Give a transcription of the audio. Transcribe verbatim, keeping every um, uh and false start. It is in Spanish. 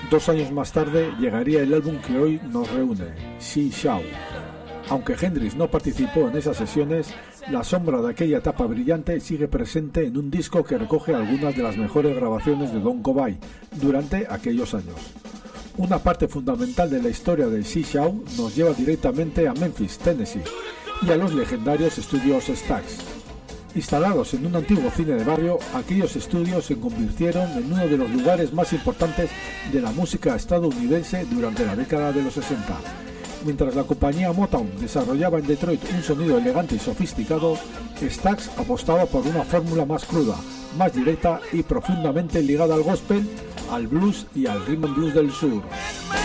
Dos años más tarde llegaría el álbum que hoy nos reúne, She Show. Aunque Hendrix no participó en esas sesiones, la sombra de aquella etapa brillante sigue presente en un disco que recoge algunas de las mejores grabaciones de Don Covay durante aquellos años. Una parte fundamental de la historia de She Show nos lleva directamente a Memphis, Tennessee, y a los legendarios estudios Stax. Instalados en un antiguo cine de barrio, aquellos estudios se convirtieron en uno de los lugares más importantes de la música estadounidense durante la década de los sesenta. Mientras la compañía Motown desarrollaba en Detroit un sonido elegante y sofisticado, Stax apostaba por una fórmula más cruda, más directa y profundamente ligada al gospel, al blues y al rhythm and blues del sur.